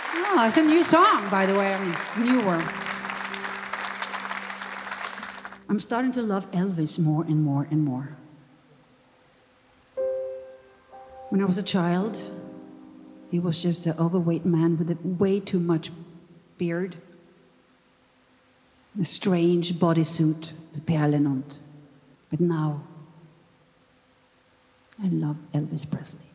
Oh, it's a new song, by the way. Newer. I'm starting to love Elvis more and more and more. When I was a child, he was just an overweight man with way too much beard. A strange bodysuit with pärlor. But now, I love Elvis Presley.